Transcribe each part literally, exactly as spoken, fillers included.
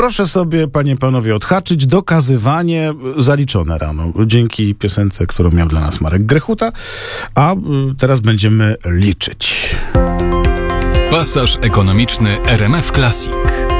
proszę sobie, panie, panowie, odhaczyć dokazywanie zaliczone rano. Dzięki piosence, którą miał dla nas Marek Grechuta. A teraz będziemy liczyć. Pasaż ekonomiczny R M F Classic.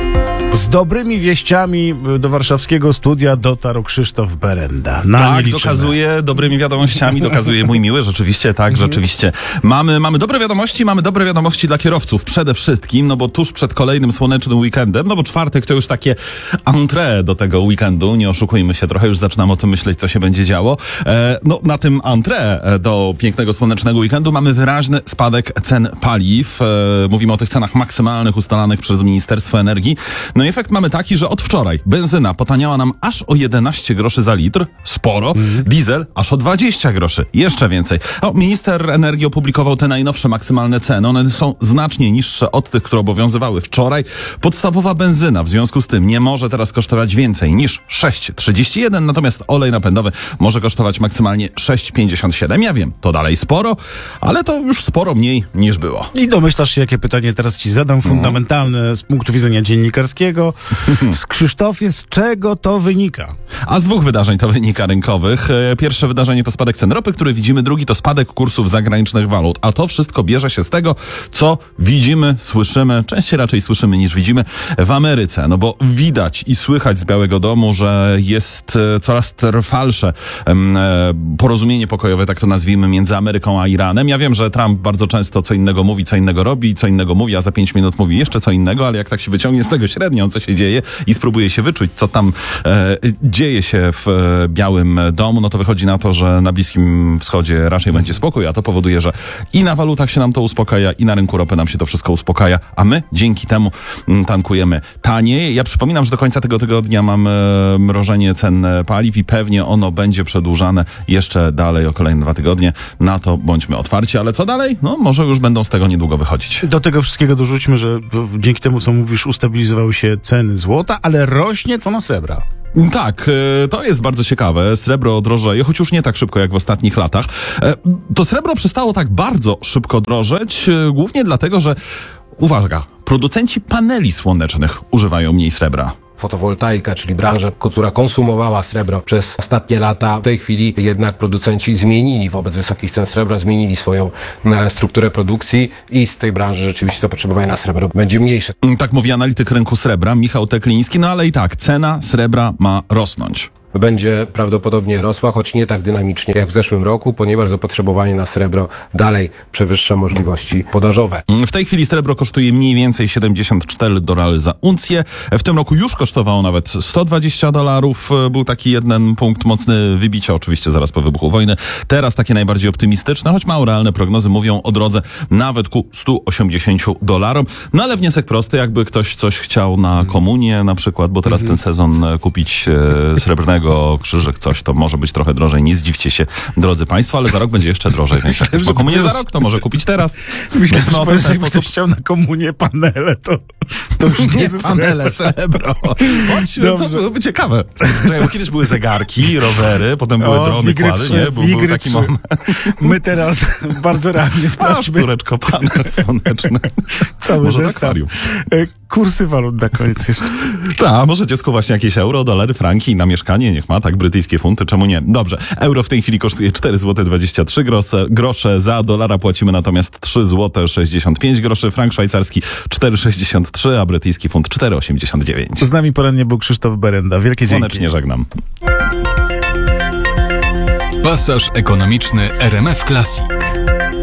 Z dobrymi wieściami do warszawskiego studia dotarł Krzysztof Berenda. Na tak, dokazuje dobrymi wiadomościami, dokazuje mój miły, rzeczywiście, tak, rzeczywiście. Mamy, mamy dobre wiadomości, mamy dobre wiadomości dla kierowców przede wszystkim, no bo tuż przed kolejnym słonecznym weekendem, no bo czwartek to już takie entrée do tego weekendu, nie oszukujmy się, trochę już zaczynam o tym myśleć, co się będzie działo. E, no na tym entrée do pięknego słonecznego weekendu mamy wyraźny spadek cen paliw. E, mówimy o tych cenach maksymalnych ustalanych przez Ministerstwo Energii. No i efekt mamy taki, że od wczoraj benzyna potaniała nam aż o jedenaście groszy za litr, sporo, mm. diesel aż o dwadzieścia groszy, jeszcze więcej. No, minister energii opublikował te najnowsze maksymalne ceny, one są znacznie niższe od tych, które obowiązywały wczoraj. Podstawowa benzyna w związku z tym nie może teraz kosztować więcej niż sześć trzydzieści jeden, natomiast olej napędowy może kosztować maksymalnie sześć pięćdziesiąt siedem. Ja wiem, to dalej sporo, ale to już sporo mniej niż było. I domyślasz się, jakie pytanie teraz ci zadam, fundamentalne z punktu widzenia dziennikarskiego. Z Krzysztofie, z czego to wynika? A z dwóch wydarzeń to wynika rynkowych. Pierwsze wydarzenie to spadek cen ropy, który widzimy, drugi to spadek kursów zagranicznych walut. A to wszystko bierze się z tego, co widzimy, słyszymy, częściej raczej słyszymy niż widzimy w Ameryce. No bo widać i słychać z Białego Domu, że jest coraz trwalsze porozumienie pokojowe, tak to nazwijmy, między Ameryką a Iranem. Ja wiem, że Trump bardzo często co innego mówi, co innego robi, co innego mówi, a za pięć minut mówi jeszcze co innego, ale jak tak się wyciągnie z tego średnio, co się dzieje i spróbuje się wyczuć, co tam e, dzieje się w e, Białym Domu, no to wychodzi na to, że na Bliskim Wschodzie raczej będzie spokój, a to powoduje, że i na walutach się nam to uspokaja, i na rynku ropy nam się to wszystko uspokaja, a my dzięki temu m, tankujemy taniej. Ja przypominam, że do końca tego tygodnia mamy mrożenie cen paliw i pewnie ono będzie przedłużane jeszcze dalej o kolejne dwa tygodnie. Na to bądźmy otwarci, ale co dalej? No może już będą z tego niedługo wychodzić. Do tego wszystkiego dorzućmy, że dzięki temu, co mówisz, ustabilizowały się ceny złota, ale rośnie cena srebra. Tak, to jest bardzo ciekawe. Srebro drożeje, choć już nie tak szybko jak w ostatnich latach. To srebro przestało tak bardzo szybko drożeć, głównie dlatego, że, uwaga, producenci paneli słonecznych używają mniej srebra. Fotowoltaika, czyli branża, która konsumowała srebro przez ostatnie lata. W tej chwili jednak producenci zmienili wobec wysokich cen srebra, zmienili swoją e, strukturę produkcji i z tej branży rzeczywiście zapotrzebowanie na srebro będzie mniejsze. Tak mówi analityk rynku srebra Michał Tekliński, no ale i tak, cena srebra ma rosnąć. Będzie prawdopodobnie rosła, choć nie tak dynamicznie jak w zeszłym roku, ponieważ zapotrzebowanie na srebro dalej przewyższa możliwości podażowe. W tej chwili srebro kosztuje mniej więcej siedemdziesiąt cztery dolary za uncję. W tym roku już kosztowało nawet sto dwadzieścia dolarów. Był taki jeden punkt mocny wybicia, oczywiście zaraz po wybuchu wojny. Teraz takie najbardziej optymistyczne, choć mało realne prognozy mówią o drodze nawet ku stu osiemdziesięciu dolarom. No ale wniosek prosty, jakby ktoś coś chciał na komunię na przykład, bo teraz ten sezon kupić e, srebrnego krzyżyk, coś, to może być trochę drożej. Nie zdziwcie się, drodzy państwo, ale za rok będzie jeszcze drożej. Więc bo komunię za rok to może kupić teraz. Myślę, że no, jakby ktoś chciał na komunię panele, to, to już nie, nie panele, srebro. Chodź, to byłoby ciekawe. Czekaj, bo kiedyś były zegarki, rowery, potem były o, drony, kłady, nie? Był, był taki moment. My teraz bardzo realnie sprawdźmy. Tureczko, panel słoneczny. Cały może zestaw. Kursy walut na koniec jeszcze. Tak, może dziecko właśnie jakieś euro, dolary, franki na mieszkanie, niech ma, tak, brytyjskie funty, czemu nie? Dobrze, euro w tej chwili kosztuje cztery złote dwadzieścia trzy grosze, za dolara płacimy natomiast trzy złote sześćdziesiąt pięć groszy, frank szwajcarski cztery sześćdziesiąt trzy, a brytyjski funt cztery osiemdziesiąt dziewięć. Z nami porannie był Krzysztof Berenda. Wielkie dzięki. Słonecznie żegnam. Pasaż ekonomiczny R M F Classic.